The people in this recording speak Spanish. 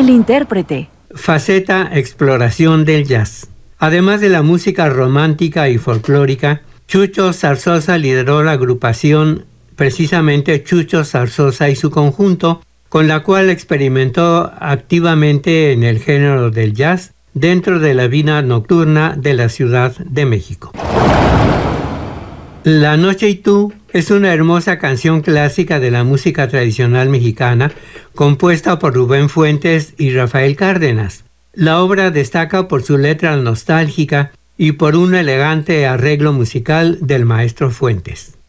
El intérprete. Faceta exploración del jazz. Además de la música romántica y folclórica, Chucho Zarzosa lideró la agrupación precisamente Chucho Zarzosa y su conjunto, con la cual experimentó activamente en el género del jazz dentro de la vida nocturna de la Ciudad de México. La Noche y tú es una hermosa canción clásica de la música tradicional mexicana, compuesta por Rubén Fuentes y Rafael Cárdenas. La obra destaca por su letra nostálgica y por un elegante arreglo musical del maestro Fuentes.